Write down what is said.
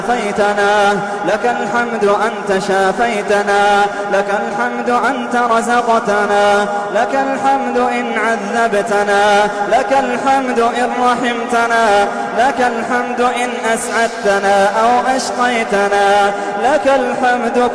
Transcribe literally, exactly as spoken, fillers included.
شافيتنا، لك الحمد أنت شافيتنا، لك الحمد أنت رزقتنا، لك الحمد إن عذبتنا، لك الحمد إن رحمتنا، لك الحمد إن أسعدتنا أو أشقيتنا، لك الحمد